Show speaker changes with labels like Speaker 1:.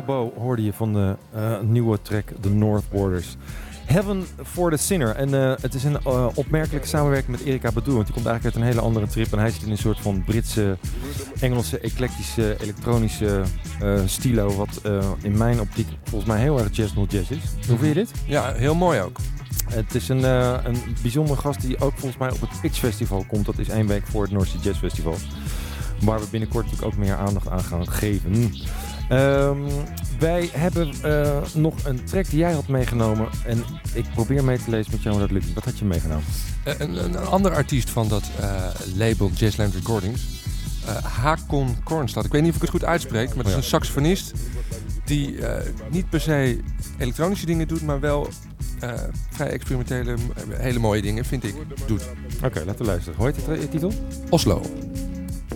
Speaker 1: Labo hoorde je van de nieuwe track The North Borders. Heaven for the Sinner. En het is een opmerkelijke samenwerking met Erykah Badu. Want die komt eigenlijk uit een hele andere trip. En hij zit in een soort van Britse, Engelse, eclectische, elektronische stilo. Wat in mijn optiek volgens mij heel erg jazz is. Hoe vind je dit?
Speaker 2: Ja, heel mooi ook.
Speaker 1: Het is een bijzondere gast die ook volgens mij op het Pitch Festival komt. Dat is 1 week voor het North Sea Jazz Festival. Waar we binnenkort natuurlijk ook meer aandacht aan gaan geven. Wij hebben nog een track die jij had meegenomen. En ik probeer mee te lezen met jou hoe dat lukt. Wat had je meegenomen?
Speaker 2: Een ander artiest van dat label Jazzland Recordings. Hakon Kornstad. Ik weet niet of ik het goed uitspreek. Maar het is een saxofonist. Die niet per se elektronische dingen doet. Maar wel vrij experimentele, hele mooie dingen, vind ik, doet.
Speaker 1: Oké, laten we luisteren. Hoe heet de titel?
Speaker 2: Oslo.